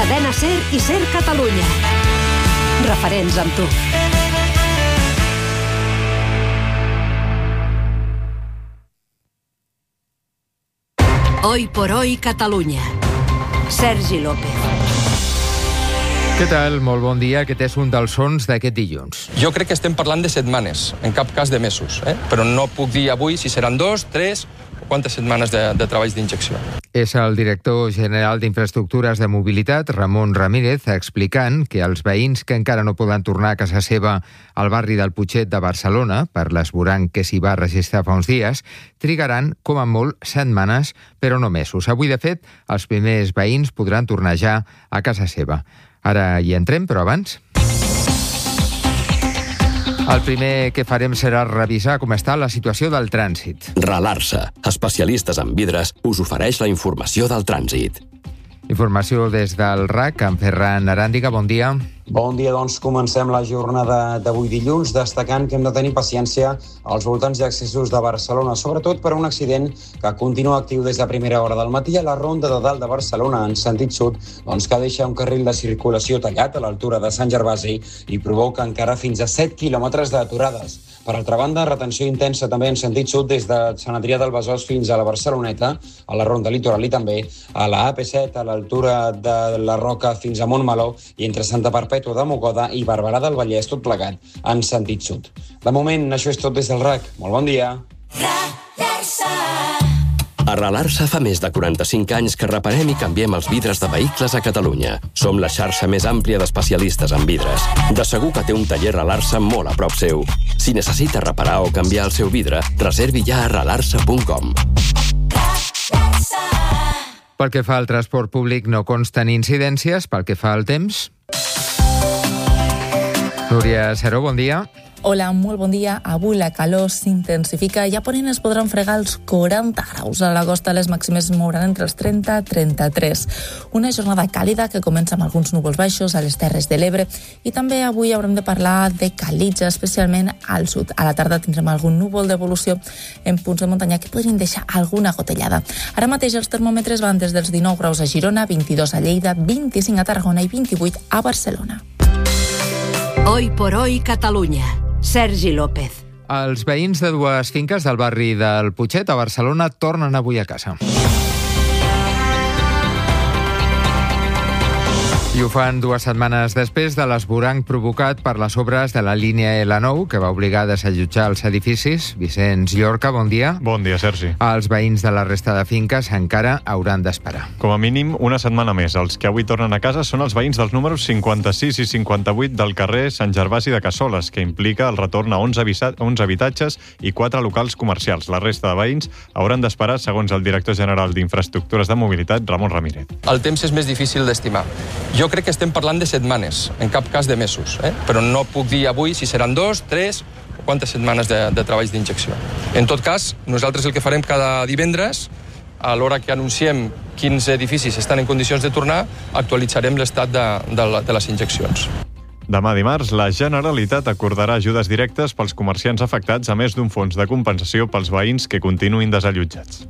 Cadena SER i SER Catalunya. Referents amb tu. Hoy por hoy Catalunya. Sergi López. Què tal? Molt bon dia. Aquest és un dels sons d'aquest dilluns. Jo crec que estem parlant de setmanes, en cap cas de mesos, però no puc dir avui si seran 2, 3 o quantes setmanes de treballs d'injecció. És el director general d'Infraestructures de Mobilitat, Ramon Ramírez, explicant que els veïns que encara no poden tornar a casa seva al barri del Putxet de Barcelona, per l'esvoranc que s'hi va registrar fa uns dies, trigaran com a molt setmanes, però no mesos. Avui, de fet, els primers veïns podran tornar ja a casa seva. Ara hi entrem, però abans... El primer que farem serà revisar com està la situació del trànsit. Ralarsa, especialistes en vidres, us ofereix la informació del trànsit. Informació des del RAC, amb Ferran Aràndiga. Bon dia. Bon dia, doncs comencem la jornada d'avui dilluns, destacant que hem de tenir paciència als voltants i accessos de Barcelona, sobretot per un accident que continua actiu des de primera hora del matí a la ronda de dalt de Barcelona, en sentit sud, doncs que deixa un carril de circulació tallat a l'altura de Sant Gervasi i provoca encara fins a 7 quilòmetres d'aturades. Per altra banda, retenció intensa també en sentit sud des de Sant Adrià del Besòs fins a la Barceloneta, a la ronda litoral i també a la AP7, a l'altura de la Roca fins a Montmeló i entre Santa Perpètua de Mogoda i Barberà del Vallès, tot plegat en sentit sud. De moment, això és tot des del RAC. Molt bon dia. A Ralarsa fa més de 45 anys que reparem i canviem els vidres de vehicles a Catalunya. Som la xarxa més àmplia d'especialistes en vidres. De segur que té un taller Ralarsa molt a prop seu. Si necessita reparar o canviar el seu vidre, reservi ja a ralarsa.com. Pel que fa al transport públic no consten incidències. Pel que fa al temps... Núria Seró, bon dia. Hola, molt bon dia. Avui la calor s'intensifica i a ponent es podran fregar els 40 graus. A la costa les màximes mouran entre els 30 i 33. Una jornada càlida que comença amb alguns núvols baixos a les Terres de l'Ebre i també avui haurem de parlar de calitja, especialment al sud. A la tarda tindrem algun núvol d'evolució en punts de muntanya que podrien deixar alguna gotellada. Ara mateix els termòmetres van des dels 19 graus a Girona, 22 a Lleida, 25 a Tarragona i 28 a Barcelona. Hoy por hoy Catalunya. Sergi López. Els veïns de dues finques del barri del Putxet a Barcelona tornen avui a casa. I ho fan 2 setmanes després de l'esvoranc provocat per les obres de la línia L9, que va obligar a desallotjar els edificis. Vicenç Llorca, bon dia. Bon dia, Sergi. Els veïns de la resta de finques encara hauran d'esperar. Com a mínim, una setmana més. Els que avui tornen a casa són els veïns dels números 56 i 58 del carrer Sant Gervasi de Cassoles, que implica el retorn a 11 habitatges i 4 locals comercials. La resta de veïns hauran d'esperar, segons el director general d'Infraestructures de Mobilitat, Ramon Ramírez. El temps és més difícil d'estimar. Jo crec que estem parlant de setmanes, en cap cas de mesos, però no puc dir avui si seran 2, 3 o quantes setmanes de treballs d'injecció. En tot cas, nosaltres el que farem cada divendres, a l'hora que anunciem quins edificis estan en condicions de tornar, actualitzarem l'estat de les injeccions. Demà dimarts, la Generalitat acordarà ajudes directes pels comerciants afectats, a més d'un fons de compensació pels veïns que continuïn desallotjats.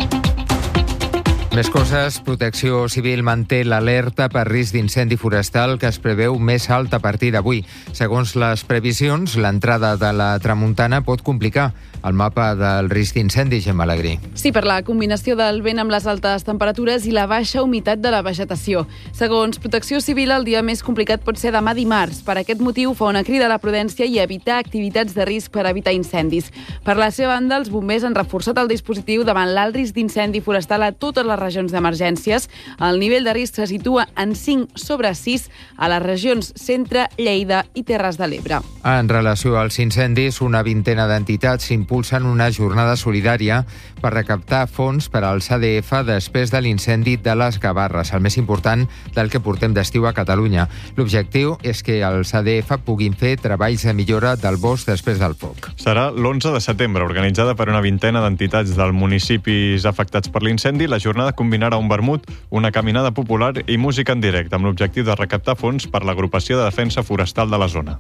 Més coses. Protecció Civil manté l'alerta per risc d'incendi forestal que es preveu més alt a partir d'avui. Segons les previsions, l'entrada de la tramuntana pot complicar el mapa del risc d'incendi, Gemma Alegrí. Sí, per la combinació del vent amb les altes temperatures i la baixa humitat de la vegetació. Segons Protecció Civil, el dia més complicat pot ser demà dimarts. Per aquest motiu, fa una crida a la prudència i a evitar activitats de risc per evitar incendis. Per la seva banda, els bombers han reforçat el dispositiu davant l'alt risc d'incendi forestal a totes les regions d'emergències. El nivell de risc se situa en 5/6 a les regions Centre, Lleida i Terres de l'Ebre. En relació als incendis, una vintena d'entitats impulsen una jornada solidària per recaptar fons per als ADF després de l'incendi de les Gavarres, el més important del que portem d'estiu a Catalunya. L'objectiu és que els ADF puguin fer treballs de millora del bosc després del foc. Serà l'11 de setembre, organitzada per una vintena d'entitats dels municipis afectats per l'incendi. La jornada combinarà un vermut, una caminada popular i música en directe, amb l'objectiu de recaptar fons per l'agrupació de defensa forestal de la zona.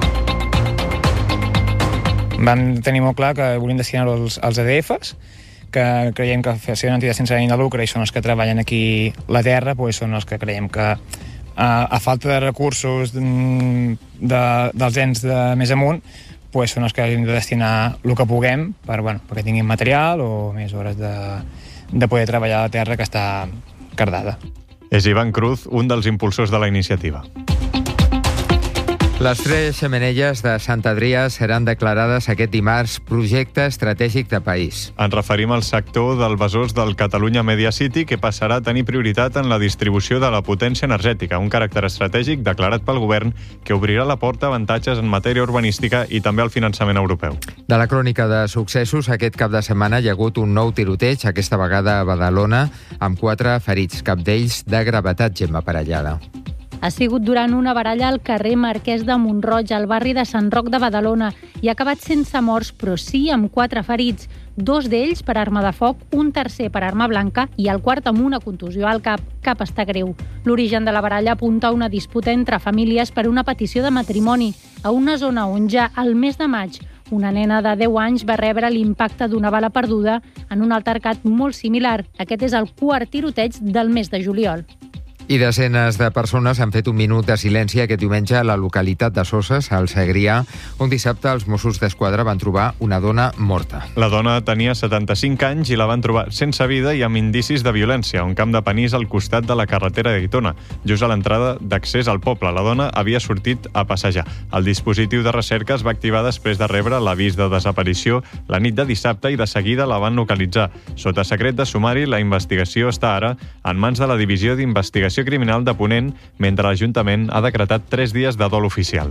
Vam tenir molt clar que volíem destinar-ho als ADFs, que creiem que ser una entitat sense ànim de lucre i són els que treballen aquí la terra, doncs són els que creiem que a falta de recursos dels ens de més amunt, doncs són els que hem de destinar el que puguem perquè tinguin material o més hores de poder treballar a la terra que està cardada. És Ivan Cruz, un dels impulsors de la iniciativa. Les 3 xemeneies de Sant Adrià seran declarades aquest dimarts projecte estratègic de país. Ens referim al sector del Besòs del Catalunya Media City, que passarà a tenir prioritat en la distribució de la potència energètica, un caràcter estratègic declarat pel govern que obrirà la porta a avantatges en matèria urbanística i també al finançament europeu. De la crònica de successos, aquest cap de setmana hi ha hagut un nou tiroteig, aquesta vegada a Badalona, amb 4 ferits, cap d'ells de gravetat, Gemma Parellada. Ha sigut durant una baralla al carrer Marquès de Mont-roig, al barri de Sant Roc de Badalona, i ha acabat sense morts, però sí amb 4 ferits, 2 d'ells per arma de foc, un tercer per arma blanca i el quart amb una contusió al cap. Cap està greu. L'origen de la baralla apunta a una disputa entre famílies per una petició de matrimoni, a una zona on ja al mes de maig una nena de 10 anys va rebre l'impacte d'una bala perduda en un altercat molt similar. Aquest és el 4è tiroteig del mes de juliol. I desenes de persones han fet un minut de silenci aquest diumenge a la localitat de Soses, al Segrià, on dissabte els Mossos d'Esquadra van trobar una dona morta. La dona tenia 75 anys i la van trobar sense vida i amb indicis de violència a un camp de panís al costat de la carretera d'Aitona, just a l'entrada d'accés al poble. La dona havia sortit a passejar. El dispositiu de recerca es va activar després de rebre l'avís de desaparició la nit de dissabte i de seguida la van localitzar. Sota secret de sumari, la investigació està ara en mans de la Divisió d'Investigació Criminal de Ponent, mentre l'Ajuntament ha decretat 3 dies de dol oficial.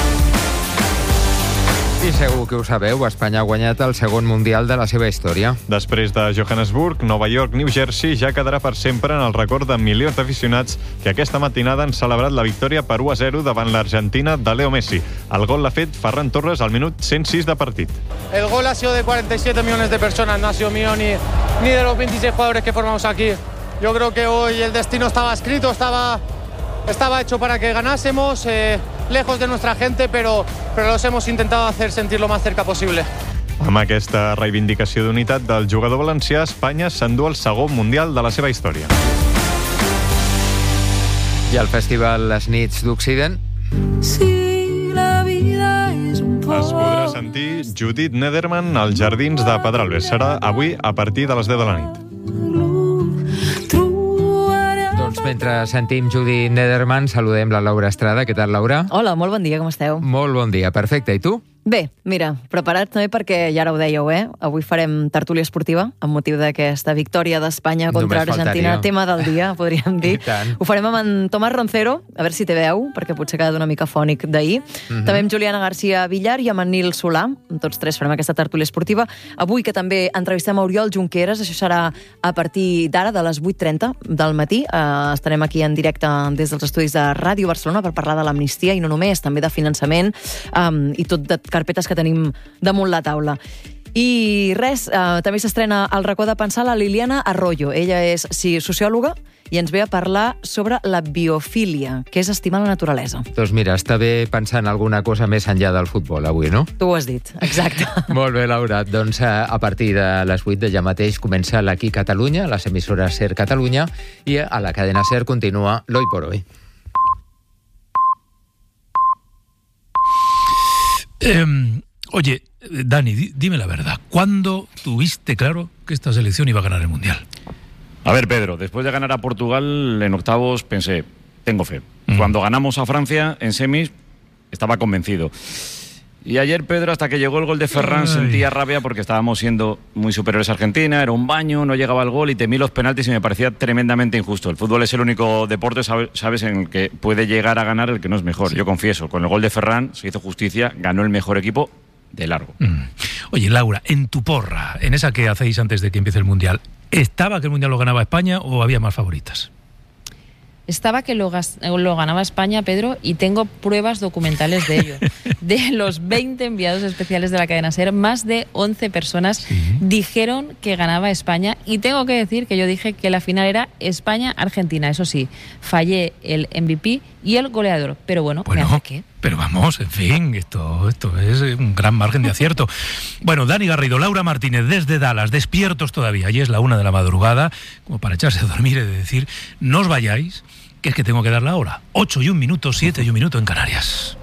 I segur que ho sabeu, Espanya ha guanyat el segon Mundial de la seva història. Després de Johannesburg, Nova York, New Jersey, ja quedarà per sempre en el record de milions d'aficionats que aquesta matinada han celebrat la victòria per 1-0 davant l'Argentina de Leo Messi. El gol l'ha fet Ferran Torres al minut 106 de partit. El gol ha sido de 47 millones de personas, no ha sido mío ni de los 26 jugadores que formamos aquí. Yo creo que hoy el destino estaba escrito, estaba hecho para que ganásemos, lejos de nuestra gente, pero los hemos intentado hacer sentir lo más cerca posible. Amb aquesta reivindicació d'unitat del jugador valencià, Espanya s'endú el segon Mundial de la seva història. I al festival Les Nits d'Occident? Si la vida és un poc... Es podrà sentir Judith Nederman als Jardins de Pedralbes. Serà avui a partir de les 10 de la nit. Doncs mentre sentim Judith Nederman, saludem la Laura Estrada. Què tal, Laura? Hola, molt bon dia, com esteu? Molt bon dia, perfecte. I tu? Bé, mira, preparat també perquè, ja ara ho dèieu, avui farem tertúlia esportiva amb motiu d'aquesta victòria d'Espanya contra Argentina, tema del dia, podríem dir. Ho farem amb en Tomàs Roncero, a veure si té veu, perquè potser ha quedat una mica fònic d'ahir. També amb Juliana García Villar i amb en Nil Solà, tots tres farem aquesta tertúlia esportiva. Avui que també entrevistem a Oriol Junqueras, això serà a partir d'ara, de les 8:30 del matí. Estarem aquí en directe des dels estudis de Ràdio Barcelona per parlar de l'amnistia i no només, també de finançament i tot de carpetes que tenim damunt la taula. I res, també s'estrena al racó de pensar la Liliana Arroyo. Ella és sociòloga i ens ve a parlar sobre la biofília, que és estimar la naturalesa. Doncs mira, està bé pensar en alguna cosa més enllà del futbol avui, no? Tu ho has dit, exacte. Molt bé, Laura. Doncs a partir de les 8 de ja mateix comença l'Aquí Catalunya, les emissores SER Catalunya, i a la cadena SER continua l'Hoy por Hoy. Oye, Dani, dime la verdad. ¿Cuándo tuviste claro que esta selección iba a ganar el Mundial? A ver, Pedro, después de ganar a Portugal en octavos pensé, tengo fe. Cuando ganamos a Francia en semis, estaba convencido. Y ayer, Pedro, hasta que llegó el gol de Ferran, sentía rabia porque estábamos siendo muy superiores a Argentina, era un baño, no llegaba el gol y temí los penaltis y me parecía tremendamente injusto. El fútbol es el único deporte, sabes, en el que puede llegar a ganar el que no es mejor. Sí. Yo confieso, con el gol de Ferran se hizo justicia, ganó el mejor equipo de largo. Oye, Laura, en tu porra, en esa que hacéis antes de que empiece el Mundial, ¿estaba que el Mundial lo ganaba España o había más favoritas? Estaba que lo ganaba España, Pedro, y tengo pruebas documentales de ello. De los 20 enviados especiales de la cadena SER, más de 11 personas dijeron que ganaba España, y tengo que decir que yo dije que la final era España-Argentina. Eso sí, fallé el MVP y el goleador, pero bueno, ¿me hace qué? Pero vamos, en fin, esto es un gran margen de acierto. Bueno, Dani Garrido, Laura Martínez, desde Dallas, despiertos todavía. Allí es la 1 de la madrugada, como para echarse a dormir y de decir, no os vayáis, que es que tengo que dar la hora. 8 y 1 minuto, 7 y 1 minuto en Canarias.